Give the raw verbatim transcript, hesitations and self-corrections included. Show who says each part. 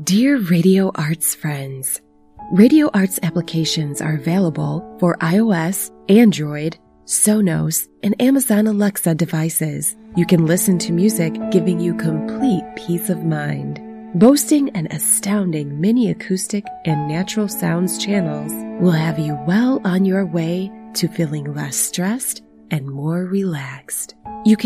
Speaker 1: Dear Radio Arts friends, Radio Arts applications are available for iOS, Android, Sonos, and Amazon Alexa devices. You can listen to music giving you complete peace of mind. Boasting an astounding mini acoustic and natural sounds channels will have you well on your way to feeling less stressed and more relaxed. You can